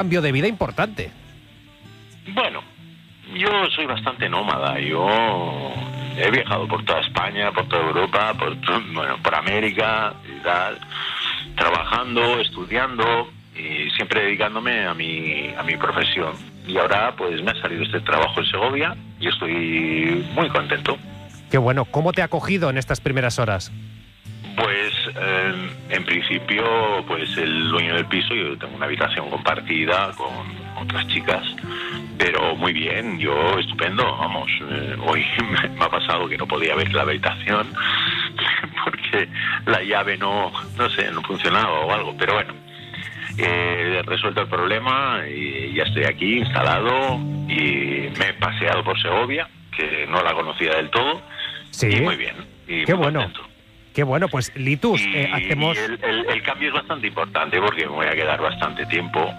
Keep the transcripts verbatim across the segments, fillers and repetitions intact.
cambio de vida importante. Bueno, yo soy bastante nómada. Yo he viajado por toda España, por toda Europa, por, bueno, por América y tal, trabajando, estudiando y siempre dedicándome a mi, a mi profesión. Y ahora pues me ha salido este trabajo en Segovia y estoy muy contento. Qué bueno. ¿Cómo te ha acogido en estas primeras horas? Pues eh, en principio pues el dueño del piso, yo tengo una habitación compartida con otras chicas, pero muy bien, yo estupendo, vamos, eh, hoy me, me ha pasado que no podía ver la habitación porque la llave no, no sé, no funcionaba o algo, pero bueno, eh, he resuelto el problema y ya estoy aquí instalado y me he paseado por Segovia, que no la conocía del todo, sí. Y muy bien, y qué muy bueno. contento. Qué bueno, pues Litus, Y, eh, hacemos... y el, el, el cambio es bastante importante porque me voy a quedar bastante tiempo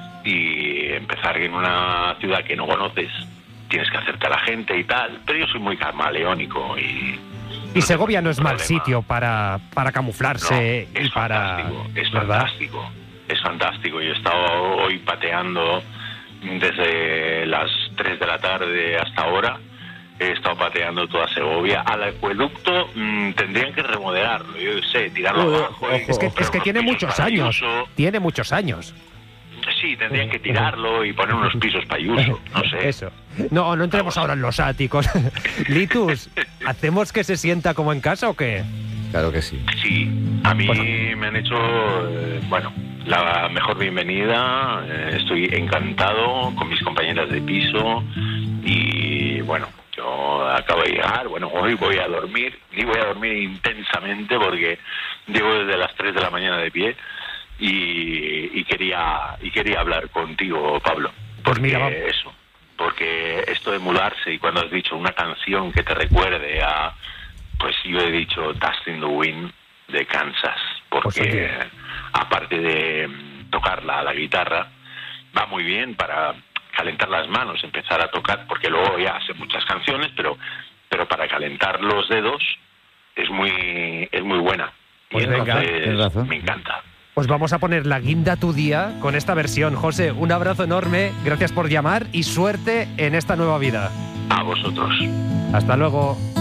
y empezar en una ciudad que no conoces, tienes que hacerte a la gente y tal, pero yo soy muy camaleónico y... Y no Segovia no es mal problema. sitio para, para camuflarse No, y es para... fantástico, es ¿verdad? fantástico, es fantástico. Yo he estado hoy pateando desde las tres de la tarde hasta ahora. He estado pateando toda Segovia. Al acueducto mmm, tendrían que remodelarlo, yo sé, tirarlo Ojo, abajo. ojo. Es que, es que tiene muchos años. Tiene muchos años. Sí, tendrían que tirarlo y poner unos pisos para Ayuso, no sé. Eso. No, no entremos ahora en los áticos. Litus, ¿hacemos que se sienta como en casa o qué? Claro que sí. Sí, a mí Bueno. me han hecho, eh, bueno, la mejor bienvenida. Eh, estoy encantado con mis compañeras de piso y, bueno, yo acabo de llegar. Bueno, hoy voy a dormir y voy a dormir intensamente porque llevo desde las tres de la mañana de pie y, y quería y quería hablar contigo, Pablo. Pues Porque mira, vamos. eso, porque esto de mudarse y cuando has dicho una canción que te recuerde a... Pues yo he dicho Dust in the Wind de Kansas, porque Pues oye. aparte de tocar la, la guitarra, va muy bien para calentar las manos, empezar a tocar, porque luego ya sé muchas canciones, pero pero para calentar los dedos es muy es muy buena. Pues y venga, entonces tienes razón. me encanta. Pues vamos a poner la guinda a tu día con esta versión. José, un abrazo enorme, gracias por llamar y suerte en esta nueva vida. A vosotros. Hasta luego.